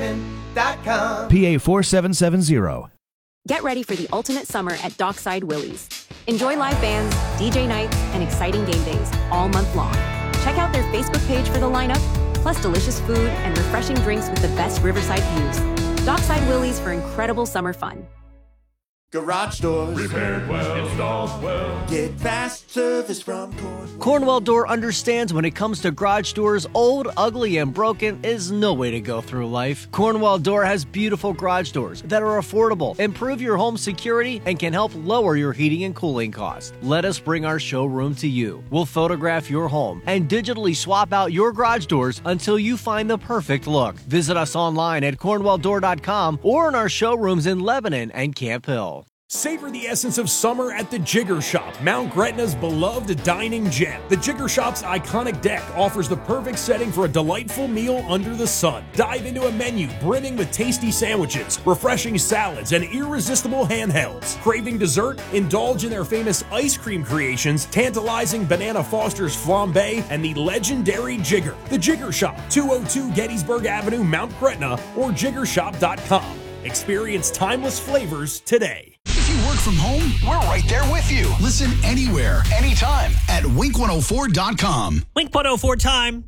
Dockside-Diamond.com. PA 4770. Get ready for the ultimate summer at Dockside Willie's. Enjoy live bands, DJ nights, and exciting game days all month long. Check out their Facebook page for the lineup, plus delicious food and refreshing drinks with the best riverside views. Dockside Willie's for incredible summer fun. Garage doors. Repaired well, installed well. Get fast service from Cornwell. Cornwell Door understands when it comes to garage doors, old, ugly, and broken is no way to go through life. Cornwell Door has beautiful garage doors that are affordable, improve your home security, and can help lower your heating and cooling costs. Let us bring our showroom to you. We'll photograph your home and digitally swap out your garage doors until you find the perfect look. Visit us online at cornwelldoor.com or in our showrooms in Lebanon and Camp Hill. Savor the essence of summer at the Jigger Shop, Mount Gretna's beloved dining gem. The Jigger Shop's iconic deck offers the perfect setting for a delightful meal under the sun. Dive into a menu brimming with tasty sandwiches, refreshing salads, and irresistible handhelds. Craving dessert? Indulge in their famous ice cream creations, tantalizing Banana Foster's flambe, and the legendary Jigger. The Jigger Shop, 202 Gettysburg Avenue, Mount Gretna, or jiggershop.com. Experience timeless flavors today. If you work from home, we're right there with you. Listen anywhere, anytime at wink104.com. Wink 104 time,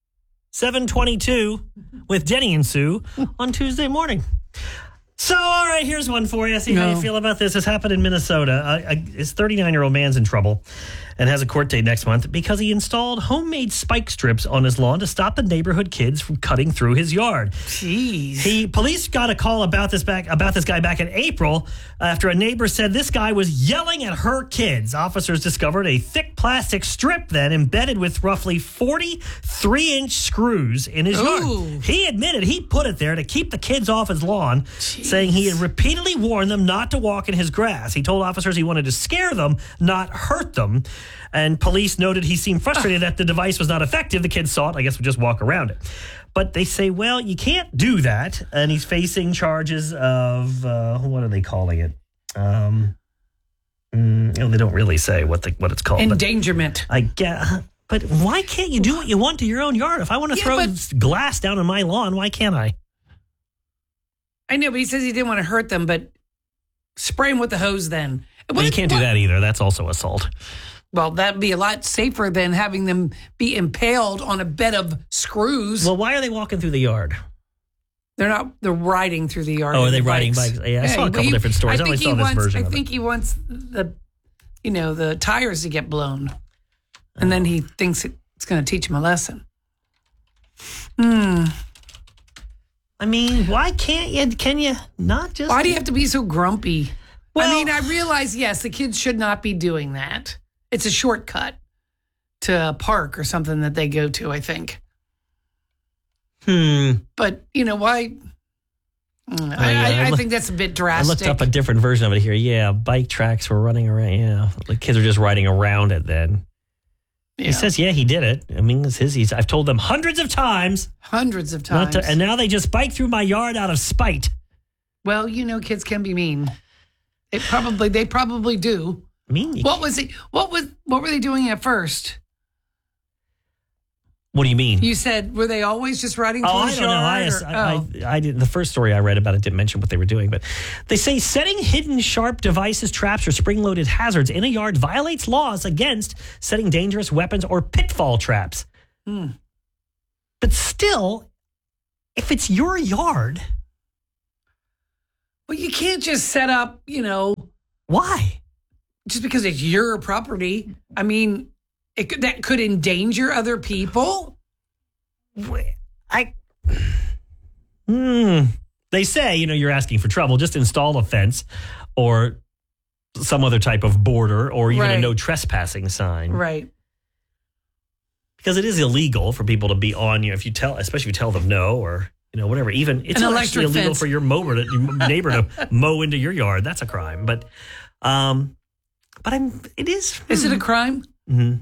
7:22 with Denny and Sue on Tuesday morning. So, all right, here's one for you. See how you feel about this. This happened in Minnesota. This 39-year-old man's in trouble and has a court date next month because he installed homemade spike strips on his lawn to stop the neighborhood kids from cutting through his yard. Jeez. Police got a call about this guy back in April after a neighbor said this guy was yelling at her kids. Officers discovered a thick plastic strip then embedded with roughly 43-inch screws in his yard. He admitted he put it there to keep the kids off his lawn, saying he had repeatedly warned them not to walk in his grass. He told officers he wanted to scare them, not hurt them. And police noted he seemed frustrated that the device was not effective. The kids saw it. I guess we'll just walk around it. But they say, well, you can't do that. And he's facing charges of, what are they calling it? They don't really say what it's called. Endangerment. I guess. But why can't you do what you want to your own yard? If I want to throw glass down on my lawn, why can't I? I know, but he says he didn't want to hurt them, but spray them with the hose then. Well, you can't do that either. That's also assault. Well, that'd be a lot safer than having them be impaled on a bed of screws. Well, why are they walking through the yard? They're riding through the yard. Oh, are they riding bikes? Yeah, I saw a couple different stories. I only saw this version of it. I think he wants the tires to get blown. And then he thinks it's going to teach him a lesson. I mean, why can't you? Can you not just? Why do you have to be so grumpy? Well, I mean, I realize, yes, the kids should not be doing that. It's a shortcut to a park or something that they go to, I think. But, why? I think that's a bit drastic. I looked up a different version of it here. Yeah, bike tracks were running around. Yeah, the kids are just riding around it then. Yeah. He says, he did it. I mean, it's his. I've told them hundreds of times. And now they just bike through my yard out of spite. Well, kids can be mean. They probably do. Mean? What were they doing at first? What do you mean? You said, were they always just riding through his yard? I didn't. The first story I read about it didn't mention what they were doing, but they say setting hidden sharp devices, traps, or spring-loaded hazards in a yard violates laws against setting dangerous weapons or pitfall traps. But still, if it's your yard... Well, you can't just set up, Why? Just because it's your property. I mean... that could endanger other people? They say, you're asking for trouble. Just install a fence or some other type of border or even a no trespassing sign. Right. Because it is illegal for people to be on you especially if you tell them no or, whatever. Even it's actually illegal for your neighbor to mow into your yard. That's a crime. But it is. Is it a crime? Mm-hmm.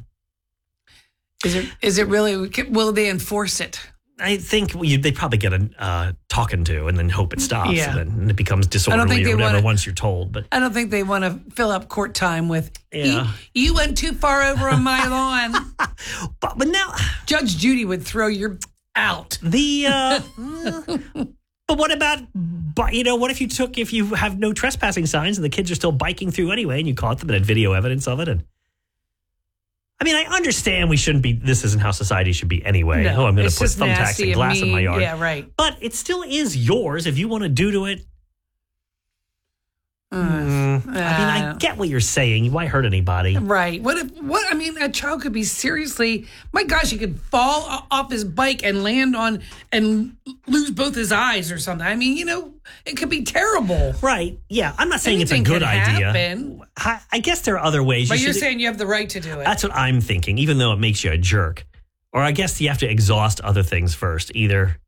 Is it really? Will they enforce it? I think they probably get a talking to and then hope it stops and it becomes disorderly or whatever once you're told. But I don't think they want to fill up court time with, you went too far over on my lawn. But now... Judge Judy would throw you out. But what about, what if you have no trespassing signs and the kids are still biking through anyway and you caught them and had video evidence of it? And I mean, I understand this isn't how society should be anyway. No, I'm going to put thumbtacks and glass in my yard. Yeah, right. But it still is yours if you want to do to it. I get what you're saying. Why hurt anybody? Right. A child could be seriously, my gosh, he could fall off his bike and land on and lose both his eyes or something. I mean, it could be terrible. Right. Yeah. I'm not saying Anything it's a good can idea. Happen. I guess there are other ways. But you're saying you have the right to do it. That's what I'm thinking, even though it makes you a jerk. Or I guess you have to exhaust other things first, either.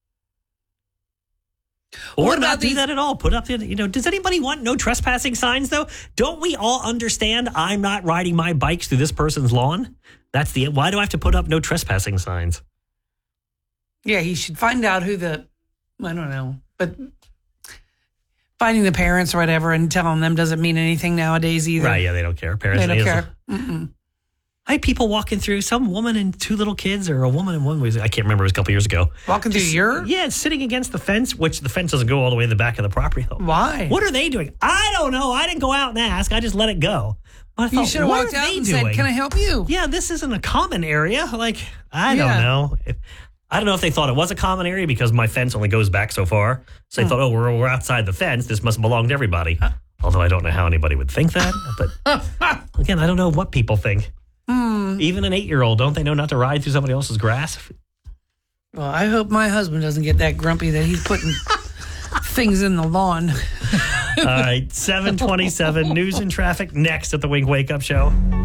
Or not do that at all. Put up, does anybody want no trespassing signs, though? Don't we all understand I'm not riding my bikes through this person's lawn? Why do I have to put up no trespassing signs? Yeah, he should find out I don't know, but finding the parents or whatever and telling them doesn't mean anything nowadays either. Right, yeah, they don't care. Parents, they don't care. Mm-mm. I had people walking through, some woman and two little kids, or a woman and one, I can't remember, it was a couple years ago. Walking through your? Yeah, sitting against the fence, which the fence doesn't go all the way to the back of the property, though. Why? What are they doing? I don't know. I didn't go out and ask. I just let it go. You should have walked out and said, can I help you? Yeah, this isn't a common area. I don't know. I don't know if they thought it was a common area because my fence only goes back so far. So they thought, we're outside the fence. This must belong to everybody. Although I don't know how anybody would think that. But again, I don't know what people think. Even an 8-year-old, don't they know not to ride through somebody else's grass? Well, I hope my husband doesn't get that grumpy that he's putting things in the lawn. All right, 7:27, news and traffic next at the Wink Wake Up Show.